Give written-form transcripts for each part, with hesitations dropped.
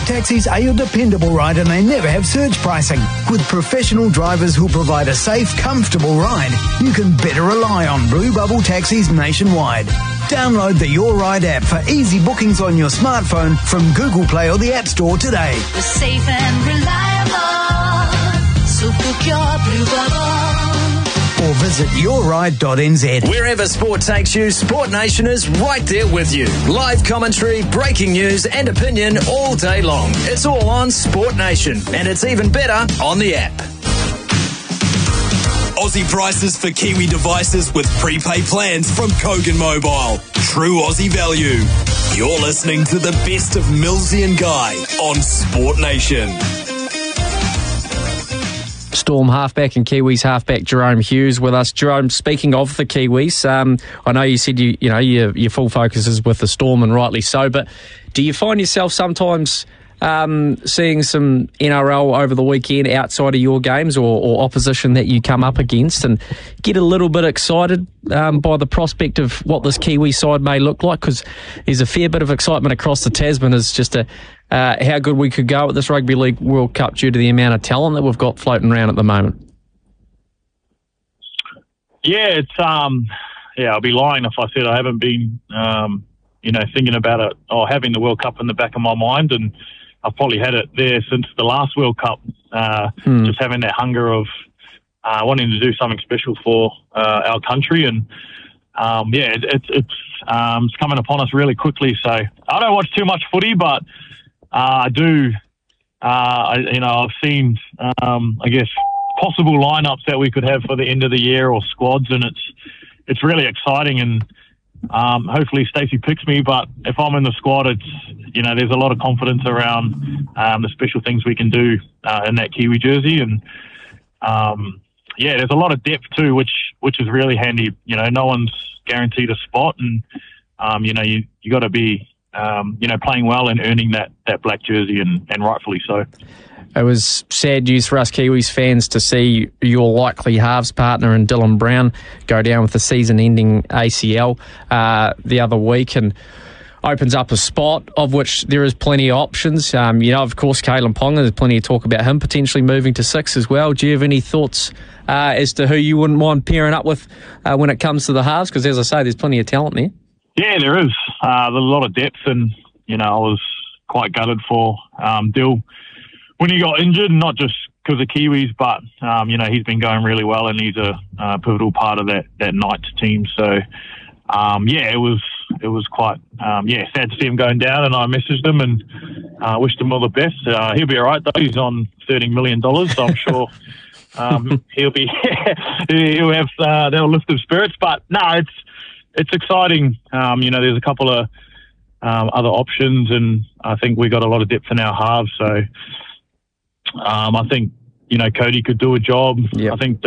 Taxis are your dependable ride and they never have surge pricing. With professional drivers who'll provide a safe, comfortable ride, you can better rely on Blue Bubble Taxis nationwide. Download the Your Ride app for easy bookings on your smartphone from Google Play or the App Store today. We're safe and reliable, so book your Blue Bubble. Or visit yourride.nz. Wherever sport takes you, Sport Nation is right there with you. Live commentary, breaking news and opinion all day long. It's all on Sport Nation, and it's even better on the app. Aussie prices for Kiwi devices with prepaid plans from Kogan Mobile. True Aussie value. You're listening to the best of Millsy and Guy on Sport Nation. Storm halfback and Kiwis halfback Jerome Hughes with us. Jerome, speaking of the Kiwis, I know you said your full focus is with the Storm, and rightly so, but do you find yourself sometimes seeing some NRL over the weekend outside of your games or opposition that you come up against and get a little bit excited by the prospect of what this Kiwi side may look like? Because there's a fair bit of excitement across the Tasman as just how good we could go at this Rugby League World Cup due to the amount of talent that we've got floating around at the moment. Yeah, it's I'll be lying if I said I haven't been thinking about it or having the World Cup in the back of my mind, and I've probably had it there since the last World Cup, just having that hunger of wanting to do something special for our country. And, it's coming upon us really quickly. So I don't watch too much footy, but I do, I've seen, possible lineups that we could have for the end of the year or squads, and it's really exciting. And hopefully Stacey picks me, but if I'm in the squad, it's, there's a lot of confidence around the special things we can do in that Kiwi jersey. And there's a lot of depth too, which is really handy. No one's guaranteed a spot, and you got to be playing well and earning that black jersey, and rightfully so. It was sad news for us Kiwis fans to see your likely halves partner in Dylan Brown go down with the season-ending ACL the other week, and opens up a spot of which there is plenty of options. Of course, Kalen Ponga, there's plenty of talk about him potentially moving to 6 as well. Do you have any thoughts as to who you wouldn't mind pairing up with when it comes to the halves? Because, as I say, there's plenty of talent there. Yeah, there is. There's a lot of depth, and, I was quite gutted for Dill when he got injured, not just because of Kiwis, but, he's been going really well, and he's a pivotal part of that Knights team. So, it was quite, sad to see him going down, and I messaged him and wished him all the best. He'll be all right, though. He's on $30 million, so I'm sure he'll have, that'll lift his spirits. But, no, it's exciting. There's a couple of other options, and I think we got a lot of depth in our halves, so I think, Cody could do a job. Yep. I think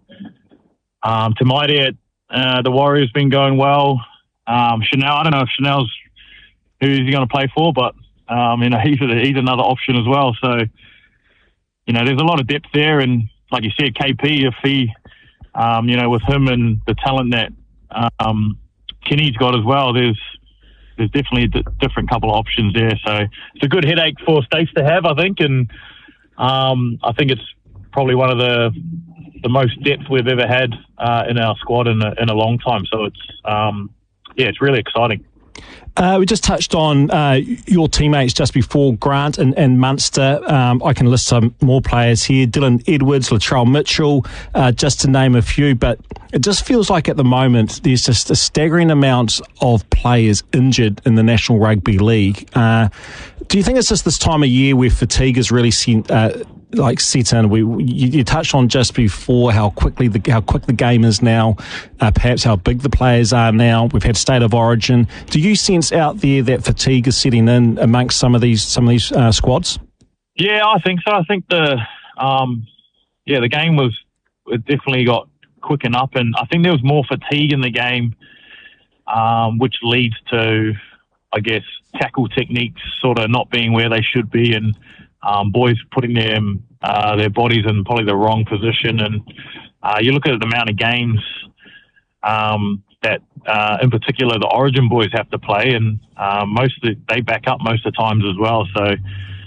Tamaiti at the Warriors been going well. Chanel, I don't know if Chanel's who's he going to play for, but he's another option as well. So there's a lot of depth there, and like you said, KP, if he with him and the talent that Kenny's got as well, there's definitely a different couple of options there. So it's a good headache for Stace to have, I think, and I think it's probably one of the most depth we've ever had in our squad in a long time. So it's really exciting. We just touched on your teammates just before, Grant and Munster. I can list some more players here. Dylan Edwards, Latrell Mitchell, just to name a few. But it just feels like at the moment there's just a staggering amount of players injured in the National Rugby League. Do you think it's just this time of year where fatigue is really set in? You touched on just before how quick the game is now, perhaps how big the players are now. We've had State of Origin. Do you sense out there that fatigue is setting in amongst some of these squads? Yeah, I think so. I think the game it definitely got quicken up, and I think there was more fatigue in the game, which leads to, I guess, tackle techniques sort of not being where they should be, and boys putting their bodies in probably the wrong position. And you look at the amount of games that, in particular, the Origin boys have to play, and they back up most of the times as well. So